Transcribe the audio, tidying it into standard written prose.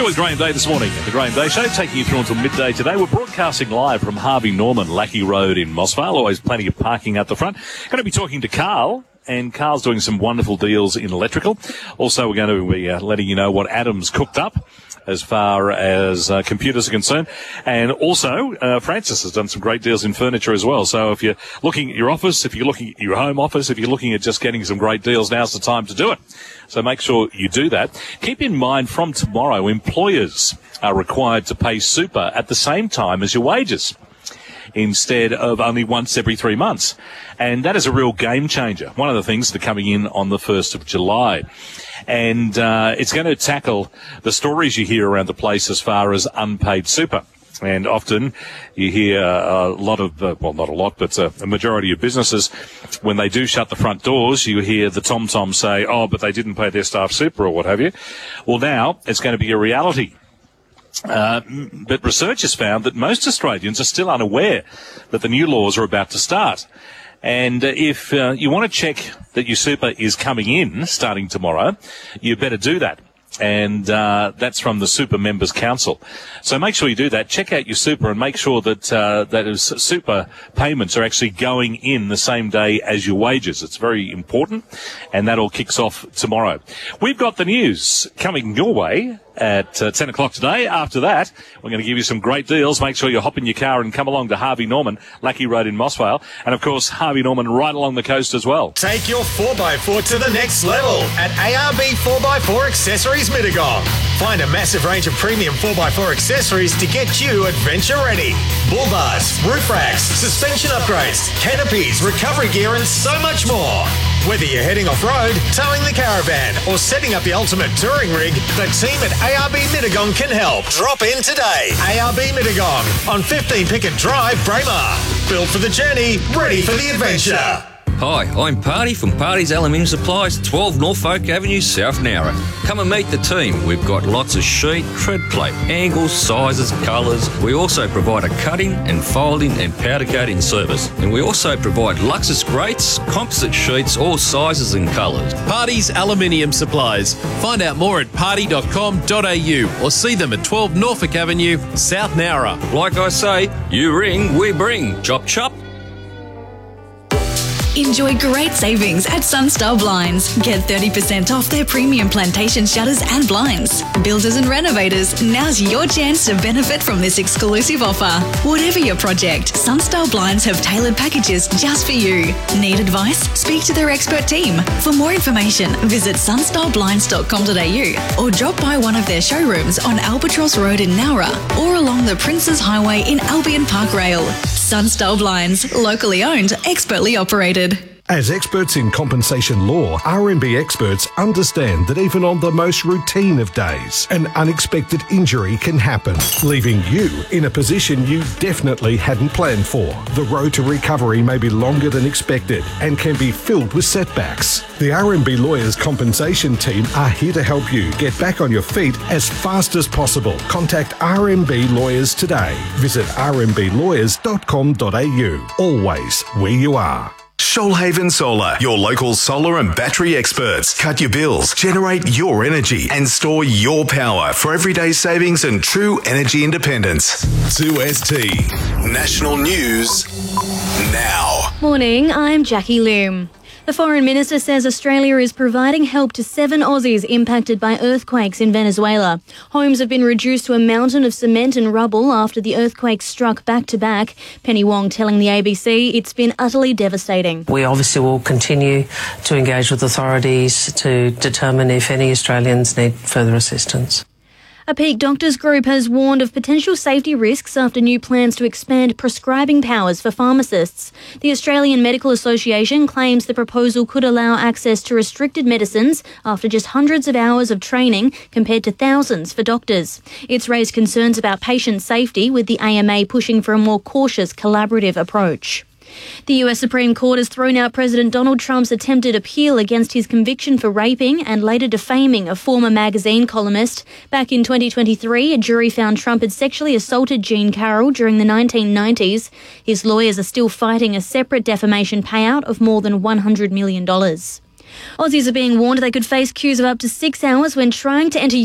You're with Graham Day this morning at the Graham Day Show, taking you through until midday today. We're broadcasting live from Harvey Norman, Lackey Road in Mossvale. Always plenty of parking at the front. Going to be talking to Carl, and Carl's doing some wonderful deals in electrical. Also, we're going to be letting you know what Adam's cooked up as far as computers are concerned. And also, Francis has done some great deals in furniture as well. So if you're looking at your office, if you're looking at your home office, if you're looking at just getting some great deals, now's the time to do it. So make sure you do that. Keep in mind, from tomorrow, employers are required to pay super at the same time as your wages, instead of only once every 3 months. And that is a real game changer. One of the things that are coming in on the 1st of July. And it's going to tackle the stories you hear around the place as far as unpaid super. And often you hear a lot of, well, not a lot, but a majority of businesses, when they do shut the front doors, you hear the tom-tom say, oh, but they didn't pay their staff super or what have you. Well, now it's going to be a reality. But research has found that most Australians are still unaware that the new laws are about to start. And if you want to check that your super is coming in starting tomorrow, you better do that. And that's from the Super Members Council. So make sure you do that. Check out your super and make sure that super payments are actually going in the same day as your wages. It's very important, and that all kicks off tomorrow. We've got the news coming your way at 10 o'clock today. After that, we're going to give you some great deals. Make sure you hop in your car and come along to Harvey Norman, Lackey Road in Mossvale. And, of course, Harvey Norman right along the coast as well. Take your 4x4 to the next level at ARB 4x4 Accessories Mittagong. Find a massive range of premium 4x4 accessories to get you adventure ready. Bull bars, roof racks, suspension upgrades, canopies, recovery gear and so much more. Whether you're heading off-road, towing the caravan or setting up the ultimate touring rig, the team at ARB Mittagong can help. Drop in today. ARB Mittagong on 15 Pickett Drive, Braemar. Built for the journey, ready for the adventure. Hi, I'm Party from Party's Aluminium Supplies, 12 Norfolk Avenue, South Nowra. Come and meet the team. We've got lots of sheet, tread plate, angles, sizes, colours. We also provide a cutting and folding and powder coating service. And we also provide Luxus grates, composite sheets, all sizes and colours. Party's Aluminium Supplies. Find out more at party.com.au or see them at 12 Norfolk Avenue, South Nowra. Like I say, you ring, we bring. Chop chop. Enjoy great savings at Sunstar Blinds. Get 30% off their premium plantation shutters and blinds. Builders and renovators, now's your chance to benefit from this exclusive offer. Whatever your project, Sunstar Blinds have tailored packages just for you. Need advice? Speak to their expert team. For more information, visit sunstarblinds.com.au or drop by one of their showrooms on Albatross Road in Nowra or along the Princes Highway in Albion Park Rail. Sunstar Blinds, locally owned, expertly operated. As experts in compensation law, RMB experts understand that even on the most routine of days, an unexpected injury can happen, leaving you in a position you definitely hadn't planned for. The road to recovery may be longer than expected and can be filled with setbacks. The RMB Lawyers Compensation Team are here to help you get back on your feet as fast as possible. Contact RMB Lawyers today. Visit rmblawyers.com.au. Always where you are. Shoalhaven Solar, your local solar and battery experts. Cut your bills, generate your energy and store your power for everyday savings and true energy independence. 2ST National News now. Morning, I'm Jackie Loom. The Foreign Minister says Australia is providing help to 7 Aussies impacted by earthquakes in Venezuela. Homes have been reduced to a mountain of cement and rubble after the earthquakes struck back-to-back. Penny Wong telling the ABC it's been utterly devastating. We obviously will continue to engage with authorities to determine if any Australians need further assistance. A Peak Doctors group has warned of potential safety risks after new plans to expand prescribing powers for pharmacists. The Australian Medical Association claims the proposal could allow access to restricted medicines after just hundreds of hours of training compared to thousands for doctors. It's raised concerns about patient safety, with the AMA pushing for a more cautious, collaborative approach. The US Supreme Court has thrown out President Donald Trump's attempted appeal against his conviction for raping and later defaming a former magazine columnist. Back in 2023, a jury found Trump had sexually assaulted Jean Carroll during the 1990s. His lawyers are still fighting a separate defamation payout of more than $100 million. Aussies are being warned they could face queues of up to 6 hours when trying to enter